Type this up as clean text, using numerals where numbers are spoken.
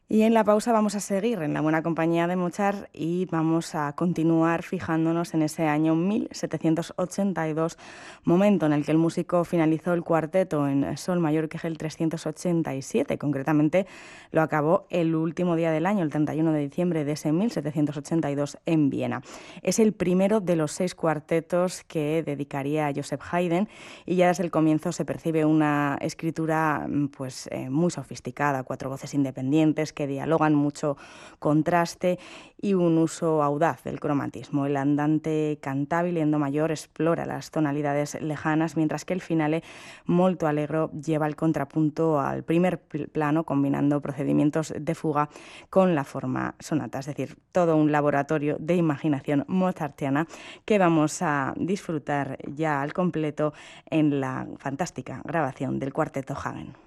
Y en la pausa vamos a seguir en la buena compañía de Mozart y vamos a continuar fijándonos en ese año 1782, momento en el que el músico finalizó el cuarteto en sol mayor que es el 387. Concretamente lo acabó el último día del año, el 31 de diciembre de ese 1782 en Viena. Es el primero de los 6 cuartetos que dedicaría a Joseph Haydn y ya desde el comienzo se percibe una escritura muy sofisticada, 4 voces independientes que dialogan, mucho contraste y un uso audaz del cromatismo. El andante cantabile en do mayor explora las tonalidades lejanas, mientras que el finale molto allegro lleva el contrapunto al primer plano, combinando procedimientos de fuga con la forma sonata, es decir, todo un laboratorio de imaginación mozartiana que vamos a disfrutar ya al completo en la fantástica grabación del Cuarteto Hagen.